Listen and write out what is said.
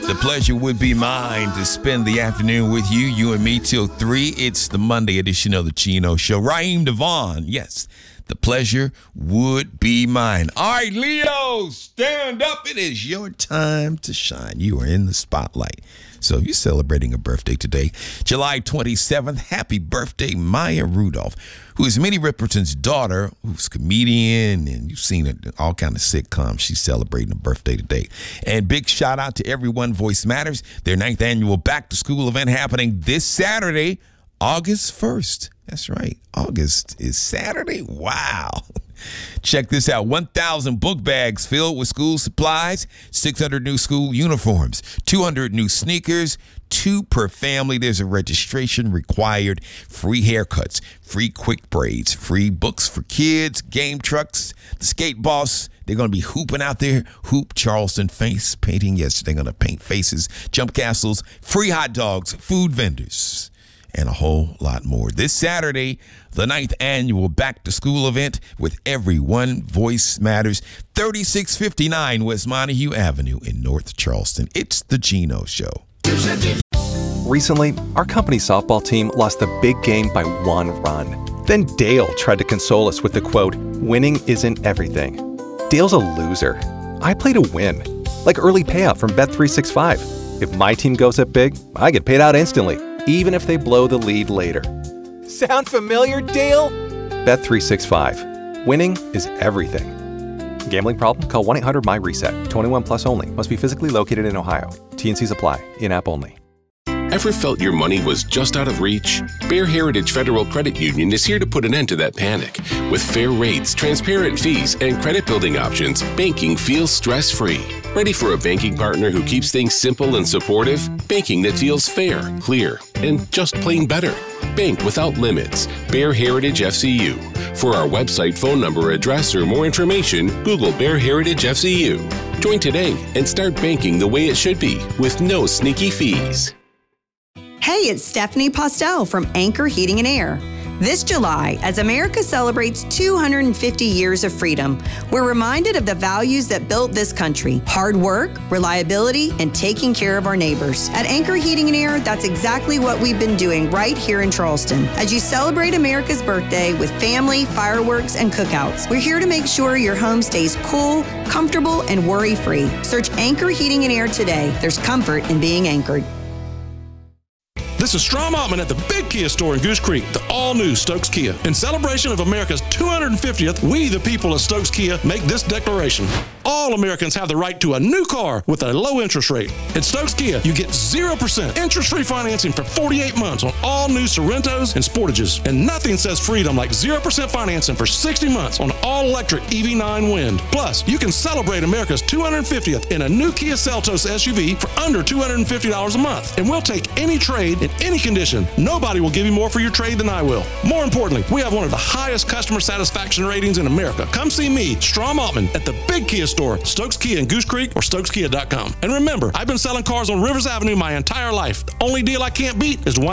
The pleasure would be mine to spend the afternoon with you, you and me, till 3. It's the Monday edition of the Chino Show. Raheem Devon, yes, the pleasure would be mine. All right, Leo, stand up. It is your time to shine. You are in the spotlight. So if you're celebrating a birthday today, July 27th, happy birthday, Maya Rudolph, who is Minnie Riperton's daughter, who's a comedian, and you've seen it in all kind of sitcoms. She's celebrating a birthday today. And big shout out to Everyone Voice Matters, their 9th annual back-to-school event happening this Saturday, August 1st. That's right. August is Saturday. Wow. Check this out. 1,000 book bags filled with school supplies, 600 new school uniforms, 200 new sneakers, 2 per family. There's a registration required, free haircuts, free quick braids, free books for kids, game trucks, the skate boss. They're going to be hooping out there. Hoop Charleston face painting. Yes, they're going to paint faces, jump castles, free hot dogs, food vendors, and a whole lot more. This Saturday, the 9th annual back-to-school event with Everyone Voice Matters, 3659 West Montague Avenue in North Charleston. It's the Chino Show. Recently, our company softball team lost the big game by 1 run. Then Dale tried to console us with the quote, "Winning isn't everything." Dale's a loser. I play to win, like early payout from Bet365. If my team goes up big, I get paid out instantly, even if they blow the lead later. Sound familiar, Dale? Bet365. Winning is everything. Gambling problem? Call 1-800-MY-RESET. 21 plus only. Must be physically located in Ohio. T&Cs apply. In-app only. Ever felt your money was just out of reach? Bear Heritage Federal Credit Union is here to put an end to that panic. With fair rates, transparent fees, and credit building options, banking feels stress-free. Ready for a banking partner who keeps things simple and supportive? Banking that feels fair, clear, and just plain better. Bank without limits. Bear Heritage FCU. For our website, phone number, address, or more information, Google Bear Heritage FCU. Join today and start banking the way it should be, with no sneaky fees. Hey, it's Stephanie Postel from Anchor Heating and Air. This July, as America celebrates 250 years of freedom, we're reminded of the values that built this country: hard work, reliability, and taking care of our neighbors. At Anchor Heating and Air, that's exactly what we've been doing right here in Charleston. As you celebrate America's birthday with family, fireworks, and cookouts, we're here to make sure your home stays cool, comfortable, and worry-free. Search Anchor Heating and Air today. There's comfort in being anchored. This is Strom Altman at the Big Kia store in Goose Creek, the all-new Stokes Kia. In celebration of America's 250th, we, the people of Stokes Kia, make this declaration. All Americans have the right to a new car with a low interest rate. At Stokes Kia, you get 0% interest-free financing for 48 months on all new Sorrentos and Sportages. And nothing says freedom like 0% financing for 60 months on all-electric EV9 Wind. Plus, you can celebrate America's 250th in a new Kia Seltos SUV for under $250 a month. And we'll take any trade in any condition. Nobody will give you more for your trade than I will. More importantly, we have one of the highest customer satisfaction ratings in America. Come see me, Strom Altman, at the Big Kia store, Stokes Kia in Goose Creek, or StokesKia.com. And remember, I've been selling cars on Rivers Avenue my entire life. The only deal I can't beat is the one